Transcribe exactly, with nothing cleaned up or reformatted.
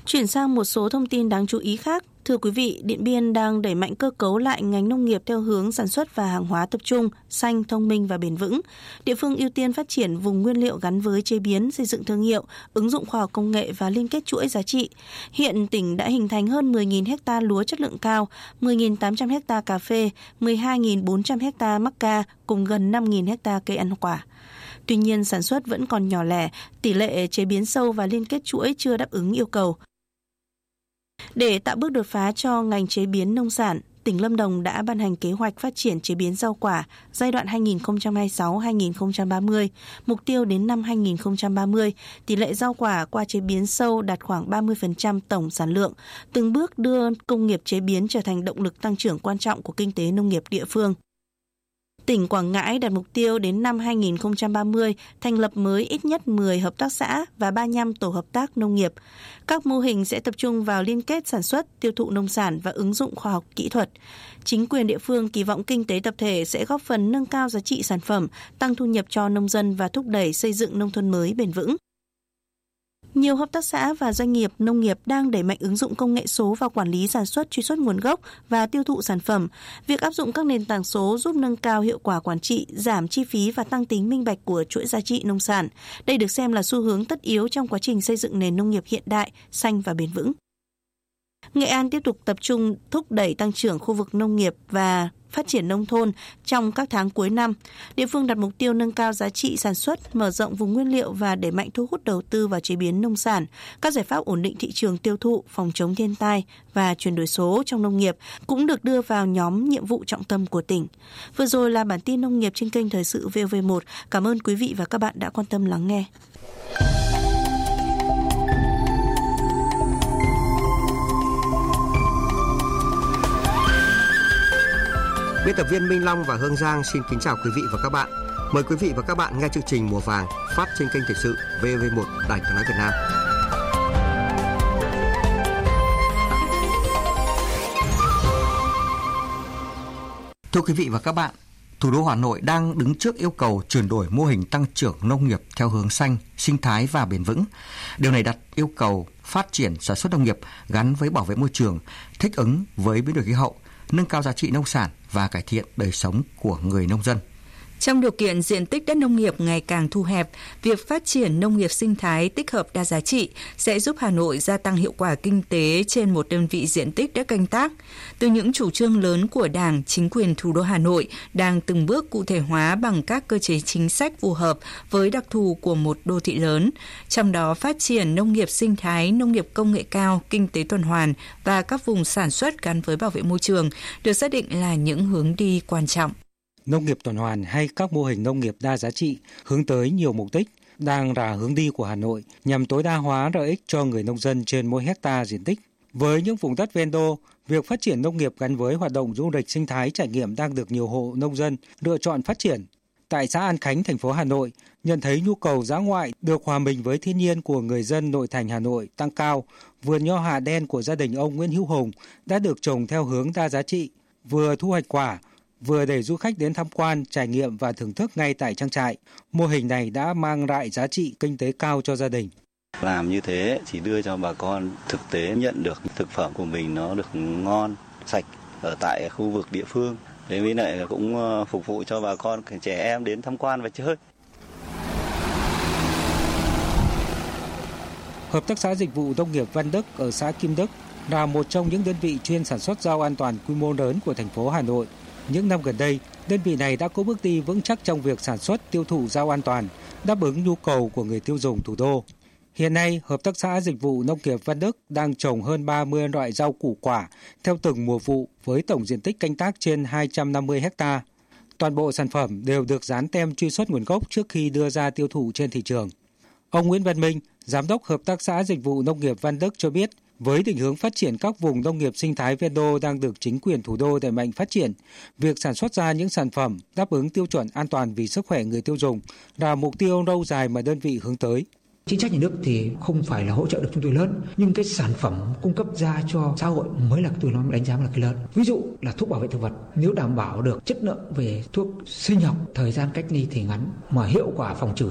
Chuyển sang một số thông tin đáng chú ý khác. Thưa quý vị, Điện Biên đang đẩy mạnh cơ cấu lại ngành nông nghiệp theo hướng sản xuất và hàng hóa tập trung, xanh, thông minh và bền vững. Địa phương ưu tiên phát triển vùng nguyên liệu gắn với chế biến, xây dựng thương hiệu, ứng dụng khoa học công nghệ và liên kết chuỗi giá trị. Hiện tỉnh đã hình thành hơn mười nghìn ha lúa chất lượng cao, mười nghìn tám trăm ha cà phê, mười hai nghìn bốn trăm ha mắc ca cùng gần năm nghìn ha cây ăn quả. Tuy nhiên, sản xuất vẫn còn nhỏ lẻ, tỷ lệ chế biến sâu và liên kết chuỗi chưa đáp ứng yêu cầu. Để tạo bước đột phá cho ngành chế biến nông sản, tỉnh Lâm Đồng đã ban hành kế hoạch phát triển chế biến rau quả giai đoạn hai nghìn không trăm hai mươi sáu đến hai nghìn không trăm ba mươi. Mục tiêu đến năm hai nghìn không trăm ba mươi, tỷ lệ rau quả qua chế biến sâu đạt khoảng ba mươi phần trăm tổng sản lượng, từng bước đưa công nghiệp chế biến trở thành động lực tăng trưởng quan trọng của kinh tế nông nghiệp địa phương. Tỉnh Quảng Ngãi đặt mục tiêu đến năm hai nghìn không trăm ba mươi thành lập mới ít nhất mười hợp tác xã và ba mươi lăm tổ hợp tác nông nghiệp. Các mô hình sẽ tập trung vào liên kết sản xuất, tiêu thụ nông sản và ứng dụng khoa học kỹ thuật. Chính quyền địa phương kỳ vọng kinh tế tập thể sẽ góp phần nâng cao giá trị sản phẩm, tăng thu nhập cho nông dân và thúc đẩy xây dựng nông thôn mới bền vững. Nhiều hợp tác xã và doanh nghiệp nông nghiệp đang đẩy mạnh ứng dụng công nghệ số vào quản lý sản xuất, truy xuất nguồn gốc và tiêu thụ sản phẩm. Việc áp dụng các nền tảng số giúp nâng cao hiệu quả quản trị, giảm chi phí và tăng tính minh bạch của chuỗi giá trị nông sản. Đây được xem là xu hướng tất yếu trong quá trình xây dựng nền nông nghiệp hiện đại, xanh và bền vững. Nghệ An tiếp tục tập trung thúc đẩy tăng trưởng khu vực nông nghiệp và phát triển nông thôn trong các tháng cuối năm. Địa phương đặt mục tiêu nâng cao giá trị sản xuất, mở rộng vùng nguyên liệu và đẩy mạnh thu hút đầu tư vào chế biến nông sản. Các giải pháp ổn định thị trường tiêu thụ, phòng chống thiên tai và chuyển đổi số trong nông nghiệp cũng được đưa vào nhóm nhiệm vụ trọng tâm của tỉnh. Vừa rồi là bản tin nông nghiệp trên kênh Thời sự vê o vê một. Cảm ơn quý vị và các bạn đã quan tâm lắng nghe. Biên tập viên Minh Long và Hương Giang xin kính chào quý vị và các bạn. Mời quý vị và các bạn nghe chương trình Mùa Vàng phát trên kênh Thời sự vê o vê một Đài Tiếng nói Việt Nam. Thưa quý vị và các bạn, thủ đô Hà Nội đang đứng trước yêu cầu chuyển đổi mô hình tăng trưởng nông nghiệp theo hướng xanh, sinh thái và bền vững. Điều này đặt yêu cầu phát triển sản xuất nông nghiệp gắn với bảo vệ môi trường, thích ứng với biến đổi khí hậu, nâng cao giá trị nông sản và cải thiện đời sống của người nông dân. Trong điều kiện diện tích đất nông nghiệp ngày càng thu hẹp, việc phát triển nông nghiệp sinh thái tích hợp đa giá trị sẽ giúp Hà Nội gia tăng hiệu quả kinh tế trên một đơn vị diện tích đất canh tác. Từ những chủ trương lớn của Đảng, chính quyền thủ đô Hà Nội đang từng bước cụ thể hóa bằng các cơ chế chính sách phù hợp với đặc thù của một đô thị lớn. Trong đó, phát triển nông nghiệp sinh thái, nông nghiệp công nghệ cao, kinh tế tuần hoàn và các vùng sản xuất gắn với bảo vệ môi trường được xác định là những hướng đi quan trọng. Nông nghiệp tuần hoàn hay các mô hình nông nghiệp đa giá trị hướng tới nhiều mục đích đang là hướng đi của Hà Nội nhằm tối đa hóa lợi ích cho người nông dân trên mỗi hecta diện tích. Với những vùng đất ven đô, việc phát triển nông nghiệp gắn với hoạt động du lịch sinh thái trải nghiệm đang được nhiều hộ nông dân lựa chọn phát triển. Tại xã An Khánh, thành phố Hà Nội, nhận thấy nhu cầu dã ngoại được hòa mình với thiên nhiên của người dân nội thành Hà Nội tăng cao, vườn nho Hà Đen của gia đình ông Nguyễn Hữu Hùng đã được trồng theo hướng đa giá trị, vừa thu hoạch quả, vừa để du khách đến tham quan, trải nghiệm và thưởng thức ngay tại trang trại. Mô hình này đã mang lại giá trị kinh tế cao cho gia đình. Làm như thế chỉ đưa cho bà con thực tế nhận được thực phẩm của mình nó được ngon, sạch ở tại khu vực địa phương. Thế với lại cũng phục vụ cho bà con trẻ em đến tham quan và chơi. Hợp tác xã dịch vụ nông nghiệp Văn Đức ở xã Kim Đức là một trong những đơn vị chuyên sản xuất rau an toàn quy mô lớn của thành phố Hà Nội. Những năm gần đây, đơn vị này đã có bước đi vững chắc trong việc sản xuất, tiêu thụ rau an toàn, đáp ứng nhu cầu của người tiêu dùng thủ đô. Hiện nay, Hợp tác xã Dịch vụ Nông nghiệp Văn Đức đang trồng hơn ba mươi loại rau củ quả theo từng mùa vụ với tổng diện tích canh tác trên hai trăm năm mươi ha. Toàn bộ sản phẩm đều được dán tem truy xuất nguồn gốc trước khi đưa ra tiêu thụ trên thị trường. Ông Nguyễn Văn Minh, Giám đốc Hợp tác xã Dịch vụ Nông nghiệp Văn Đức cho biết, với định hướng phát triển các vùng nông nghiệp sinh thái ven đô đang được chính quyền thủ đô đẩy mạnh phát triển, việc sản xuất ra những sản phẩm đáp ứng tiêu chuẩn an toàn vì sức khỏe người tiêu dùng là mục tiêu lâu dài mà đơn vị hướng tới. Chính sách nhà nước thì không phải là hỗ trợ được chúng tôi lớn, nhưng cái sản phẩm cung cấp ra cho xã hội mới là tôi nói đánh giá là cái lớn. Ví dụ là thuốc bảo vệ thực vật, nếu đảm bảo được chất lượng về thuốc sinh học, thời gian cách ly thì ngắn, mà hiệu quả phòng trừ